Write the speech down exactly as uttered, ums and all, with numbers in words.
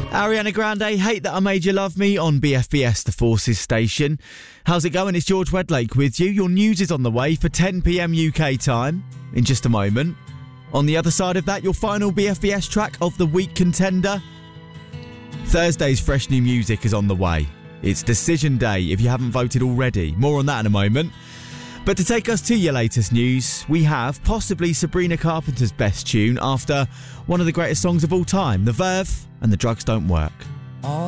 Ariana Grande, Hate That I Made You Love Me on B F B S, the Forces station. How's it going? It's George Wedlake with you. Your news is on the way for ten p.m. U K time in just a moment. On the other side of that, your final B F B S track of the week contender. Thursday's fresh new music is on the way. It's Decision Day if you haven't voted already. More on that in a moment. But to take us to your latest news, we have possibly Sabrina Carpenter's best tune after one of the greatest songs of all time, The Verve and The Drugs Don't Work.